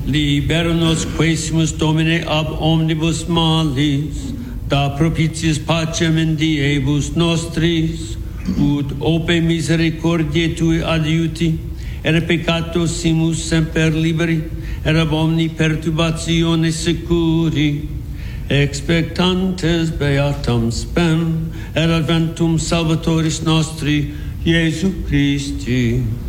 Libera nos quaesimus Domine ab omnibus malis, da propitiis pacem in diebus nostris, ut ope misericordiae tui adiuti, et peccatus simus semper liberi, et ab omni perturbatione securi, expectantes beatam spem, et adventum Salvatoris nostri, Iesu Christi.